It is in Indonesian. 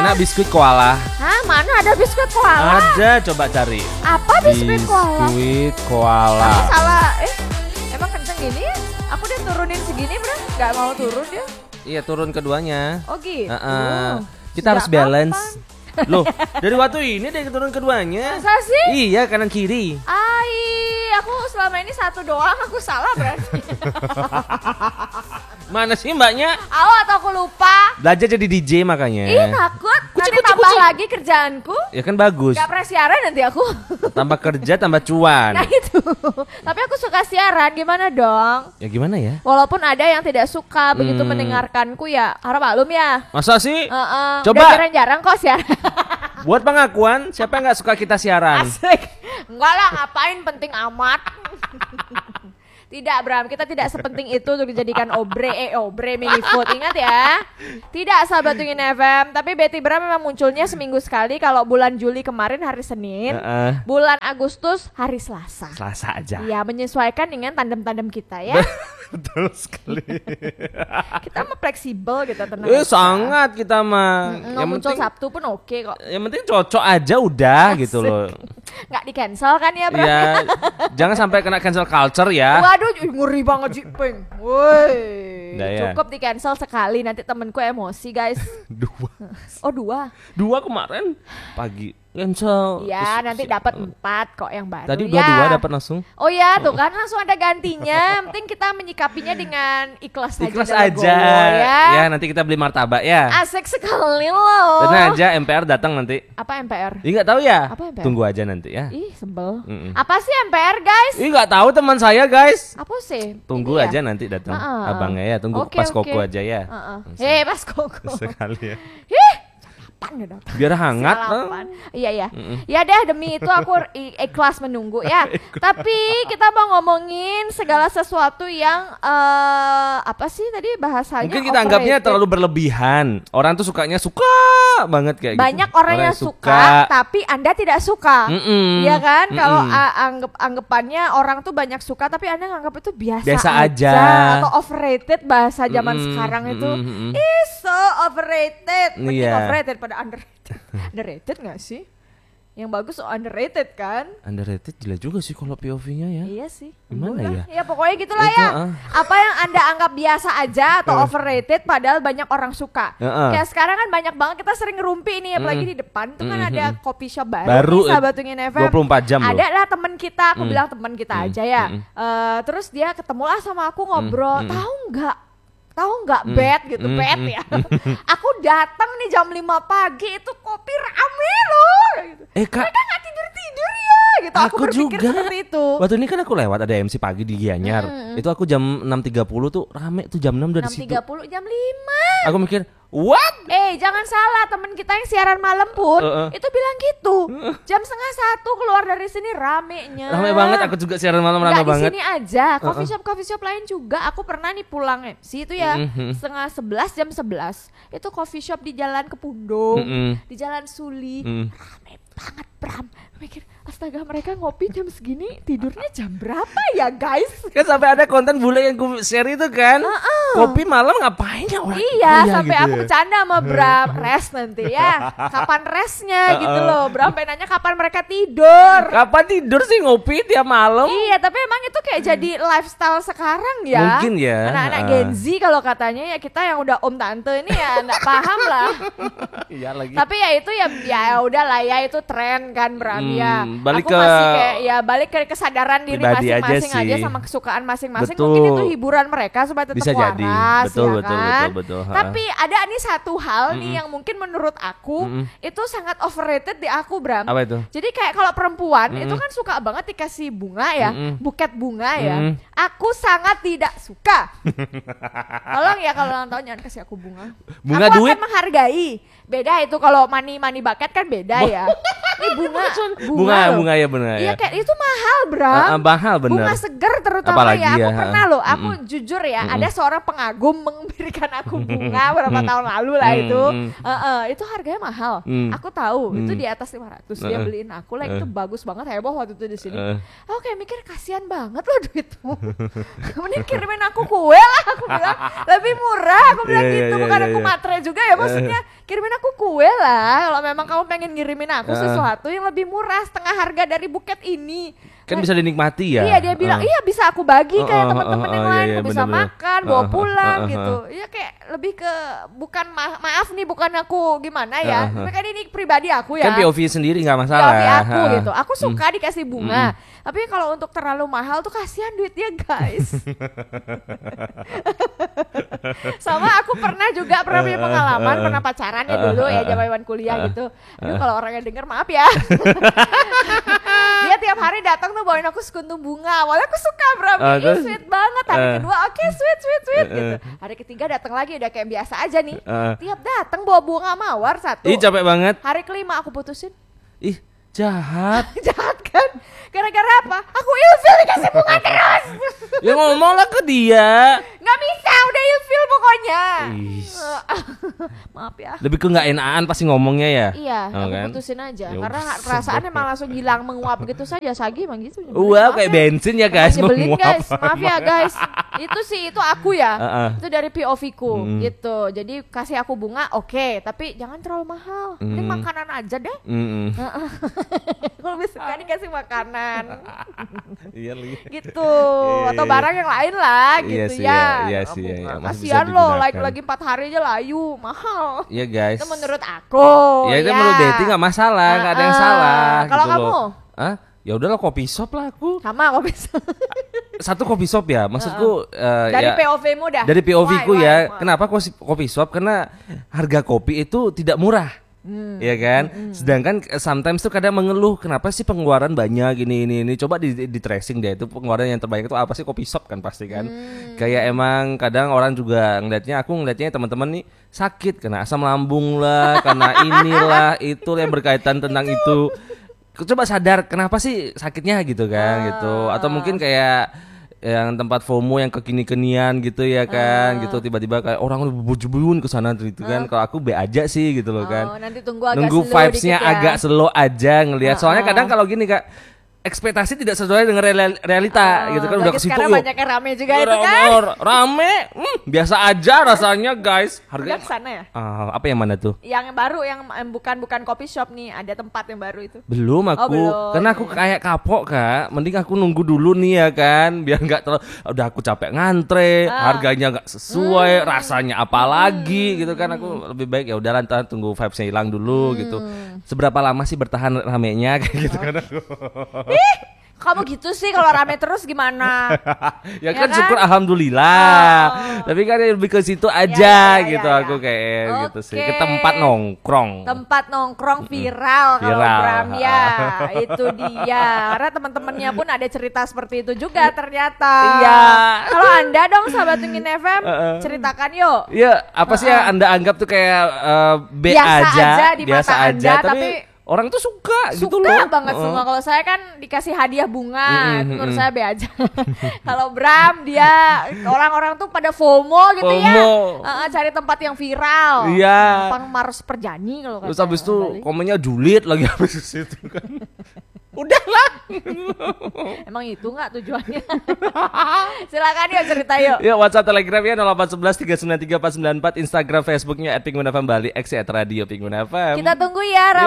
Enak biskuit koala. Hah, mana ada biskuit koala? Ada, coba cari. Apa biskuit koala? Biskuit koala. Aku salah. Emang kenceng gini ya? Aku udah turunin segini bro, nggak mau turun dia. Iya, turun keduanya. Oh gitu. Kita harus balance. Loh, dari waktu ini deh turun keduanya. Masa sih? Iya, kanan kiri. Aku selama ini satu doang, aku salah berarti. Mana sih mbaknya? Atau aku lupa. Belajar jadi DJ makanya. Takut. Nanti tambah lagi kerjaanku. Ya kan bagus. Gak pernah siaran nanti aku. Tambah kerja, tambah cuan. Nah itu. Tapi aku suka siaran, gimana dong? Ya gimana ya? Walaupun ada yang tidak suka begitu mendengarkanku ya, harap maklum ya. Masa sih? Coba. Jarang-jarang kok siaran. Buat pengakuan, siapa yang gak suka kita siaran? Asik. Enggak lah, ngapain, penting amat. Tidak Bram, kita tidak sepenting itu untuk dijadikan obre mini food. Ingat ya. Tidak sahabat Tungin FM. Tapi Betty Bram memang munculnya seminggu sekali. Kalau bulan Juli kemarin hari Senin, bulan Agustus hari Selasa. Selasa aja. Iya, menyesuaikan dengan tandem-tandem kita ya. Betul sekali. Kita mah fleksibel gitu, tenang. Sangat kita mah. Yang muncul penting, Sabtu pun oke kok. Yang penting cocok aja udah. Asik. Gitu loh. Nggak di cancel kan ya Bram? Ya, jangan sampai kena cancel culture ya. Waduh, ngeri banget Jipeng. Woi. Ya. Cukup di cancel sekali, nanti temenku emosi guys. 2. Oh 2 kemarin pagi cancel. Ya nanti dapat 4 kok yang baru. Tadi ya. 2 dapat langsung. Oh ya tuh kan langsung ada gantinya. Penting kita menyikapinya dengan ikhlas aja. Ya. Ya nanti kita beli martabak ya. Asik sekali loh. Tenang aja, MPR datang nanti. Apa MPR? Nggak tahu ya. Apa MPR? Tunggu aja nanti ya. Ih sebel. Apa sih MPR guys? Nggak tahu teman saya guys. Apa sih? Tunggu ini aja ya? nanti datang. Abangnya ya. Tunggu pas koko aja ya. Pas koko. Sekali ya. Biar hangat. Iya. Ya deh, demi itu aku ikhlas menunggu ya. Tapi kita mau ngomongin segala sesuatu yang apa sih tadi bahasanya? Mungkin kita anggapnya terlalu berlebihan. Orang tuh suka banget kayak banyak gitu. Orang yang suka, tapi Anda tidak suka. Iya kan? Kalau anggapannya orang tuh banyak suka, tapi Anda nganggap itu biasa aja. Atau overrated bahasa zaman sekarang itu. So overrated. Mending overrated pada underrated. Underrated gak sih? Yang bagus underrated kan? Underrated gila juga sih kalau POV-nya ya. Iya sih. Gimana ya? Ya pokoknya gitulah ya. Apa yang Anda anggap biasa aja atau overrated padahal banyak orang suka. Kayak sekarang kan banyak banget kita sering ngerumpi ini apalagi di depan tuh kan ada coffee shop baru nih, sahabat Tungin FM. 24 jam loh. Ada lah teman kita, aku bilang teman kita aja ya. Terus dia ketemulah sama aku ngobrol. Tahu nggak bed gitu, bed ya. Aku datang nih jam 5 pagi itu kopi rame loh. Gitu. Kak, mereka nggak tidur ya gitu. Aku berpikir juga seperti itu. Waktu ini kan aku lewat ada MC pagi di Gianyar. Itu aku jam 6.30 tuh rame tuh jam 6 udah di situ. 6.30 jam 5. Aku mikir, what? Jangan salah, temen kita yang siaran malam pun itu bilang gitu. Jam 12:30 keluar dari sini ramenya. Rame banget, aku juga siaran malam rame banget. Di sini aja, coffee shop lain juga. Aku pernah nih pulang MC itu ya 10:30 jam 11. Itu coffee shop di Jalan Kepundung, di Jalan Suli. Rame banget Bram. Mikir, astaga mereka ngopi jam segini, tidurnya jam berapa ya guys? Kan sampai ada konten bule yang gue share itu kan. Kopi malam ngapain ya orang? Iya, sampai gitu aku bercanda sama Bram, rest nanti ya. Kapan restnya gitu loh. Bram pengen nanya kapan mereka tidur. Kapan tidur sih ngopi tiap malam? Iya, tapi emang itu kayak jadi lifestyle sekarang ya. Mungkin ya. Anak-anak Gen Z kalau katanya ya, kita yang udah om tante ini ya enggak paham lah. Iya lagi. Tapi ya itu ya udah lah ya, itu tren kan Bram ya. Balik aku masih kayak ya balik ke kesadaran diri masing-masing aja sama kesukaan masing-masing. Mungkin itu hiburan mereka supaya tetap waras. Betul. Tapi ada nih satu hal nih yang mungkin menurut aku itu sangat overrated di aku Bram. Apa itu? Jadi kayak kalau perempuan itu kan suka banget dikasih bunga ya, buket bunga ya. Aku sangat tidak suka. Tolong ya kalau ulang tahun jangan kasih aku bunga. Bunga aku duit? Akan menghargai. Beda itu kalau money bucket kan beda ya. Ini bunga ya benar ya. Iya kayak itu mahal Bram. Mahal bener. Bunga seger terutama. Apalagi ya. Aku ya. pernah loh, aku jujur ya, ada seorang pengagum memberikan aku bunga berapa tahun lalu lah itu. Itu harganya mahal. Aku tahu itu di atas 500. Dia beliin aku lah, itu bagus banget, heboh waktu itu di sini. Aku kayak mikir kasihan banget loh duitmu. Mending kirimin aku kue lah, aku bilang lebih murah. Aku bilang gitu, bukan aku matre juga ya maksudnya. kirimin aku kue lah. Kalau memang kamu pengen ngirimin aku sesuatu yang lebih murah, setengah harga dari buket ini. Kan bisa dinikmati ya. Iya, dia bilang, iya bisa aku bagi kayak teman-teman yang lain, aku bisa makan, bawa pulang gitu. Iya kayak lebih ke bukan maaf nih, bukan aku gimana ya. Tapi kan ini pribadi aku ya. Kan POV sendiri nggak masalah. POV aku gitu. Aku suka dikasih bunga. Tapi kalau untuk terlalu mahal tuh kasihan duitnya guys. Sama aku pernah punya pengalaman, pernah pacaran ya dulu ya zaman kuliah gitu. Aduh kalau orang yang denger maaf ya. Dia tiap hari datang tuh bawain aku sekuntum bunga. Awalnya aku suka Bram, sweet banget. Hari kedua oke, sweet gitu. Hari ketiga datang lagi udah kayak biasa aja nih. Tiap datang bawa bunga mawar satu. Ih capek banget. Hari kelima aku putusin. Ih jahat. Jahat kan? Gara-gara apa? Aku ilfil dikasih bunga terus. Ya ngomonglah ke dia. Gak bisa, udah ilfil pokoknya. Maaf ya. Lebih ke nggak enakan pasti ngomongnya ya. Iya, aku kan? putusin aja. Karena perasaan emang langsung hilang menguap gitu saja. Sagi emang gitu. Wow, kayak bensin ya guys. Nyebelin guys, maaf ya guys. Itu aku ya. Itu dari POV ku gitu. Jadi kasih aku bunga oke, tapi jangan terlalu mahal. Ini makanan aja deh. Kalau lebih suka dikasih makanan. Iya gitu. Atau barang yang lain lah gitu ya. Iya sih. Kasihan loh, lagi 4 hari aja layu, mahal. Iya guys. Itu menurut aku. Ya itu menurut dating nggak masalah, nggak ada yang salah. Kalau gitu kamu? Hah? Ya udahlah kopi shop lah aku. Sama kopi shop. Satu kopi shop ya, maksudku dari ya, POV-mu dah. Dari POV-ku ya. Why? Kenapa kopi shop? Karena harga kopi itu tidak murah. Ya kan, sedangkan sometimes tuh kadang mengeluh kenapa sih pengeluaran banyak ini. Coba di tracing deh itu pengeluaran yang terbanyak itu apa sih, kopi shop kan pasti kan. Kayak emang kadang orang juga ngelihatnya teman-teman nih sakit kena asam lambung lah, karena inilah itu yang berkaitan tentang itu. Coba sadar kenapa sih sakitnya gitu kan gitu, atau mungkin kayak yang tempat FOMO yang kekini-kenian gitu ya kan gitu, tiba-tiba kayak orang udah bujubun ke sana gitu kan. Kalau aku be aja sih gitu loh kan. Nanti nunggu vibes-nya dikit ya. agak slow aja ngelihat. Soalnya kadang kalau gini Kak, ekspektasi tidak sesuai dengan realita gitu kan. Udah ke situ sekarang banyak yang rame juga itu kan. Rame, biasa aja rasanya guys. Harganya udah kesana ya? Apa yang mana tuh? Yang baru, yang bukan coffee shop nih, ada tempat yang baru itu. Belum aku, karena aku kayak kapok Kak. Mending aku nunggu dulu nih ya kan, biar nggak terlalu. Udah aku capek ngantre, harganya nggak sesuai, rasanya apalagi gitu kan. Aku lebih baik ya udah lantar tunggu vibesnya hilang dulu gitu. Seberapa lama sih bertahan ramenya kayak gitu kan aku. Kamu gitu sih kalau rame terus gimana? Ya kan syukur alhamdulillah. Tapi kan lebih ke situ aja gitu aku kayak gitu sih. Ke tempat nongkrong. Tempat nongkrong viral kalau Bram ya. Itu dia. Karena teman-temannya pun ada cerita seperti itu juga ternyata. Iya. Kalau Anda dong sahabat Tingin FM, ceritakan yuk. Iya, apa sih yang Anda anggap tuh kayak biasa aja tapi orang tuh suka gitu loh. Suka banget semua. Kalau saya kan dikasih hadiah bunga, menurut saya be aja. Kalau Bram dia orang-orang tuh pada FOMO gitu ya. Cari tempat yang viral. Iya. Gampang Mars Perjani kalau kata. Terus habis itu komennya julid lagi habis itu kan. Udahlah. Emang itu nggak tujuannya? Silakan yuk cerita yuk. Ya WhatsApp Telegram ya 0811 393 494, Instagram Facebooknya @pinguinfm Bali, @radio Pinguin FM. Kita tunggu ya.